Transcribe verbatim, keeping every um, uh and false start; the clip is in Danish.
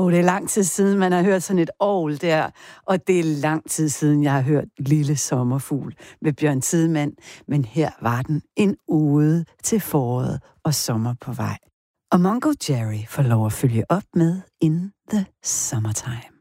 Åh, oh, det er lang tid siden, man har hørt sådan et orgel der, og det er lang tid siden, jeg har hørt Lille Sommerfugl med Bjørn Tidemand, men her var den en ode til foråret og sommer på vej. Og Mungo Jerry får lov at følge op med In the Summertime.